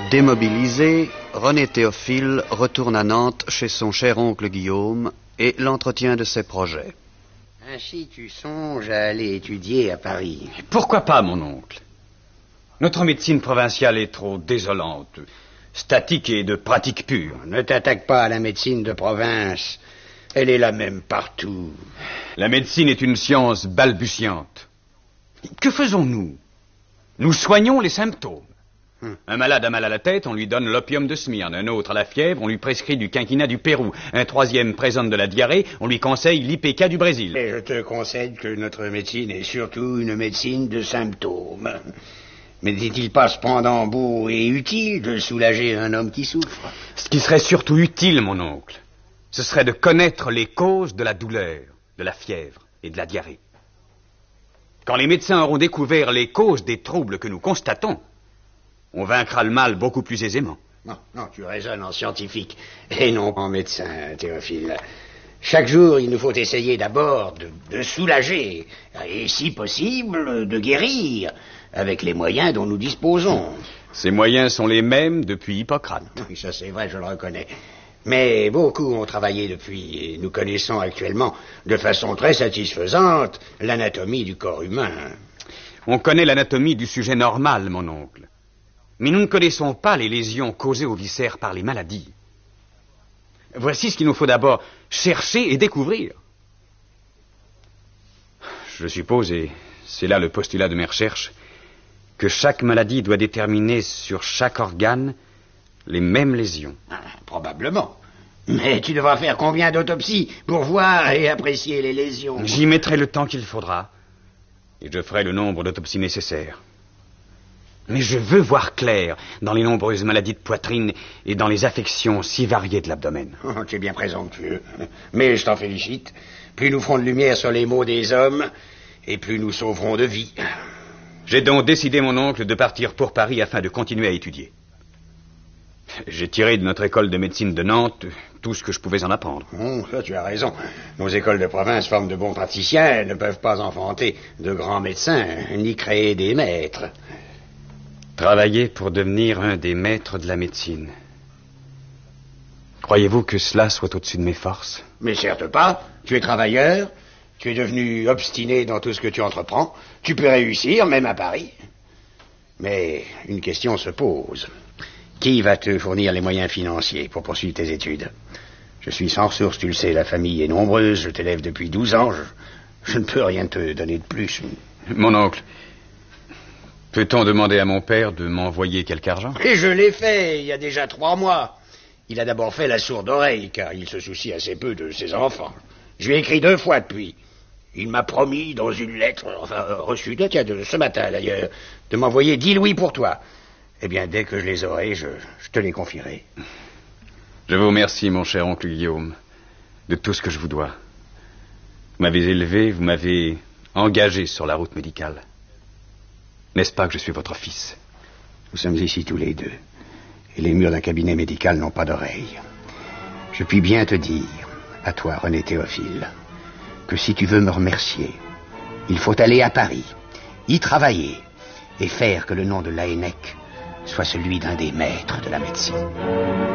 Démobilisé, René Théophile retourne à Nantes chez son cher oncle Guillaume et l'entretien de ses projets. Ainsi tu songes à aller étudier à Paris. Pourquoi pas, mon oncle? Notre médecine provinciale est trop désolante, statique et de pratique pure. Ne t'attaque pas à la médecine de province. Elle est la même partout. La médecine est une science balbutiante. Que faisons-nous? Nous soignons les symptômes. Un malade a mal à la tête, on lui donne l'opium de Smyrne. Un autre a la fièvre, on lui prescrit du quinquina du Pérou. Un troisième présente de la diarrhée, on lui conseille l'IPK du Brésil. Et je te concède que notre médecine est surtout une médecine de symptômes. Mais n'est-il pas cependant beau et utile de soulager un homme qui souffre? Ce qui serait surtout utile, mon oncle, ce serait de connaître les causes de la douleur, de la fièvre et de la diarrhée. Quand les médecins auront découvert les causes des troubles que nous constatons, on vaincra le mal beaucoup plus aisément. Non, tu raisonnes en scientifique et non en médecin, Théophile. Chaque jour, il nous faut essayer d'abord de soulager et, si possible, de guérir avec les moyens dont nous disposons. Ces moyens sont les mêmes depuis Hippocrate. Oui, ça c'est vrai, je le reconnais. Mais beaucoup ont travaillé depuis et nous connaissons actuellement de façon très satisfaisante l'anatomie du corps humain. On connaît l'anatomie du sujet normal, mon oncle. Mais nous ne connaissons pas les lésions causées aux viscères par les maladies. Voici ce qu'il nous faut d'abord chercher et découvrir. Je suppose, et c'est là le postulat de mes recherches, que chaque maladie doit déterminer sur chaque organe les mêmes lésions. Probablement. Mais tu devras faire combien d'autopsies pour voir et apprécier les lésions? J'y mettrai le temps qu'il faudra, et je ferai le nombre d'autopsies nécessaires. Mais je veux voir clair dans les nombreuses maladies de poitrine et dans les affections si variées de l'abdomen. Oh, tu es bien présomptueux. Mais je t'en félicite. Plus nous ferons de lumière sur les maux des hommes, et plus nous sauverons de vies. J'ai donc décidé, mon oncle, de partir pour Paris afin de continuer à étudier. J'ai tiré de notre école de médecine de Nantes tout ce que je pouvais en apprendre. Ça, tu as raison. Nos écoles de province forment de bons praticiens. Elles ne peuvent pas enfanter de grands médecins, ni créer des maîtres. Travailler pour devenir un des maîtres de la médecine. Croyez-vous que cela soit au-dessus de mes forces? Mais certes pas. Tu es travailleur. Tu es devenu obstiné dans tout ce que tu entreprends. Tu peux réussir, même à Paris. Mais une question se pose. Qui va te fournir les moyens financiers pour poursuivre tes études? Je suis sans ressources, tu le sais, la famille est nombreuse, je t'élève depuis 12 ans, je ne peux rien te donner de plus. Mon oncle, peut-on demander à mon père de m'envoyer quelque argent? Et je l'ai fait, il y a déjà 3 mois. Il a d'abord fait la sourde oreille, car il se soucie assez peu de ses enfants. Je lui ai écrit 2 fois depuis. Il m'a promis dans une lettre, reçue de ce matin d'ailleurs, de m'envoyer 10 louis pour toi. Eh bien, dès que je les aurai, je te les confierai. Je vous remercie, mon cher oncle Guillaume, de tout ce que je vous dois. Vous m'avez élevé, vous m'avez engagé sur la route médicale. N'est-ce pas que je suis votre fils? Nous sommes ici tous les deux, et les murs d'un cabinet médical n'ont pas d'oreilles. Je puis bien te dire, à toi, René Théophile, que si tu veux me remercier, il faut aller à Paris, y travailler, et faire que le nom de Laënnec soit celui d'un des maîtres de la médecine.